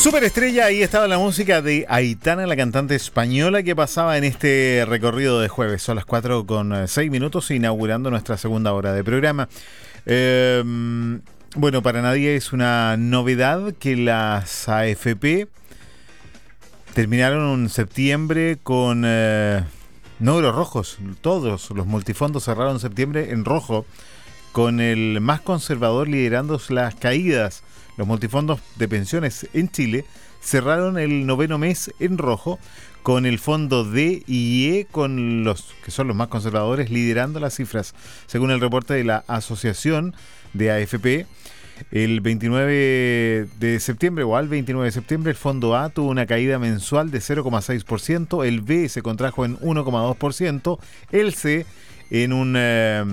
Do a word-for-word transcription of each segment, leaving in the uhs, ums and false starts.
Superestrella, ahí estaba la música de Aitana, la cantante española que pasaba en este recorrido de jueves. Son las cuatro con seis minutos, inaugurando nuestra segunda hora de programa. Eh, bueno, para nadie es una novedad que las A F P terminaron en septiembre con eh, números rojos. Todos los multifondos cerraron en septiembre en rojo, con el más conservador liderando las caídas. Los multifondos de pensiones en Chile cerraron el noveno mes en rojo, con el fondo D y E, con los que son los más conservadores, liderando las cifras. Según el reporte de la Asociación de A F P, el veintinueve de septiembre o al veintinueve de septiembre, el fondo A tuvo una caída mensual de cero coma seis por ciento, el B se contrajo en uno coma dos por ciento, el C en un Eh,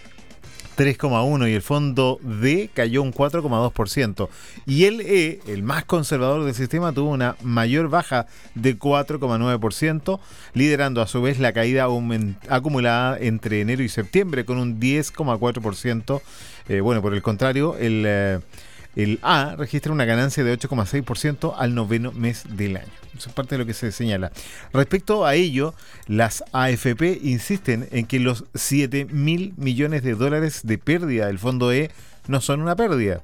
tres coma uno por ciento y el fondo D cayó un cuatro coma dos por ciento. Y el E, el más conservador del sistema, tuvo una mayor baja de cuatro coma nueve por ciento, liderando a su vez la caída aument- acumulada entre enero y septiembre con un diez coma cuatro por ciento. Eh, bueno, por el contrario, el, eh, el A registra una ganancia de ocho coma seis por ciento al noveno mes del año. Eso es parte de lo que se señala. Respecto a ello, las A F P insisten en que los siete mil millones de dólares de pérdida del fondo E no son una pérdida.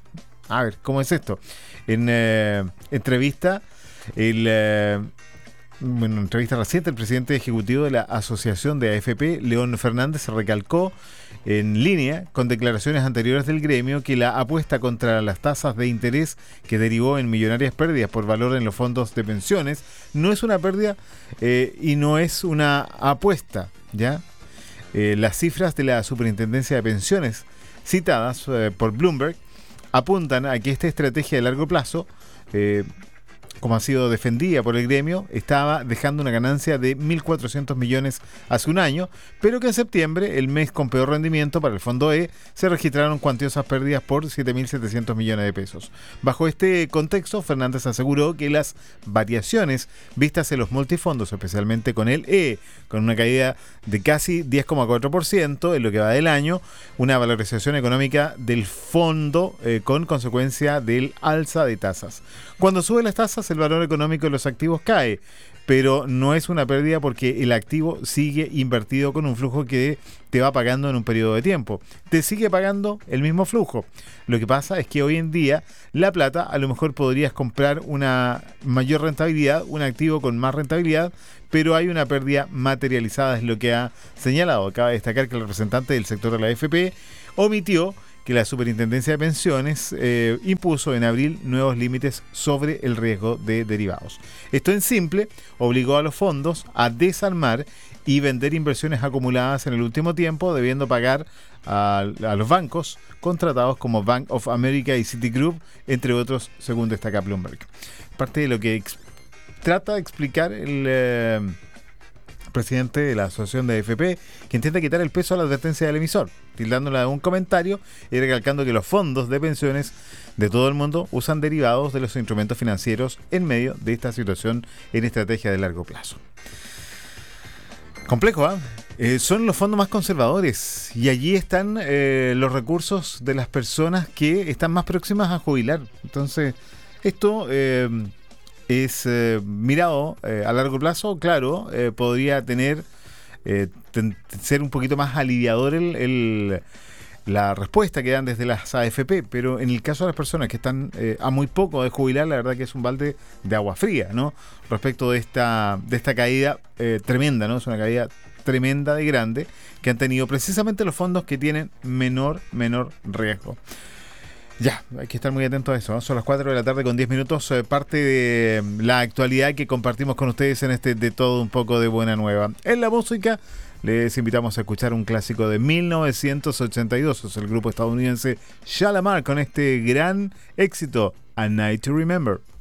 A ver, ¿cómo es esto? En eh, entrevista, el, eh, bueno, entrevista reciente, el presidente ejecutivo de la Asociación de A F P, León Fernández, recalcó en línea con declaraciones anteriores del gremio que la apuesta contra las tasas de interés que derivó en millonarias pérdidas por valor en los fondos de pensiones no es una pérdida eh, y no es una apuesta, ¿ya? Eh, las cifras de la Superintendencia de Pensiones citadas eh, por Bloomberg apuntan a que esta estrategia de largo plazo, eh, como ha sido defendida por el gremio, estaba dejando una ganancia de mil cuatrocientos millones hace un año, pero que en septiembre, el mes con peor rendimiento para el fondo E, se registraron cuantiosas pérdidas por siete mil setecientos millones de pesos. Bajo este contexto, Fernández aseguró que las variaciones vistas en los multifondos, especialmente con el E, con una caída de casi diez coma cuatro por ciento en lo que va del año, una valorización económica del fondo eh, con consecuencia del alza de tasas. Cuando suben las tasas, el valor económico de los activos cae, pero no es una pérdida porque el activo sigue invertido con un flujo que te va pagando en un periodo de tiempo. Te sigue pagando el mismo flujo. Lo que pasa es que hoy en día la plata, a lo mejor podrías comprar una mayor rentabilidad, un activo con más rentabilidad, pero hay una pérdida materializada, es lo que ha señalado. Cabe destacar que el representante del sector de la A F P omitió que la Superintendencia de Pensiones eh, impuso en abril nuevos límites sobre el riesgo de derivados. Esto en simple obligó a los fondos a desarmar y vender inversiones acumuladas en el último tiempo, debiendo pagar a, a los bancos contratados como Bank of America y Citigroup, entre otros, según destaca Bloomberg. Parte de lo que ex- trata de explicar el Eh, presidente de la Asociación de A F P, que intenta quitar el peso a la advertencia del emisor, tildándola de un comentario y recalcando que los fondos de pensiones de todo el mundo usan derivados de los instrumentos financieros en medio de esta situación en estrategia de largo plazo. Complejo, ¿eh? Eh, son los fondos más conservadores y allí están eh, los recursos de las personas que están más próximas a jubilar. Entonces, esto Eh, es eh, mirado eh, a largo plazo, claro, eh, podría tener eh, ten, ser un poquito más aliviador el, el, la respuesta que dan desde las A F P, pero en el caso de las personas que están eh, a muy poco de jubilar, la verdad que es un balde de agua fría, ¿no? Respecto de esta, de esta caída eh, tremenda, ¿no? Es una caída tremenda de grande que han tenido precisamente los fondos que tienen menor, menor riesgo. Ya, hay que estar muy atento a eso, ¿no? Son las cuatro de la tarde con diez minutos, eh, parte de la actualidad que compartimos con ustedes en este De Todo Un Poco de Buena Nueva. En la música, les invitamos a escuchar un clásico de mil novecientos ochenta y dos, es el grupo estadounidense Shalamar con este gran éxito, A Night to Remember.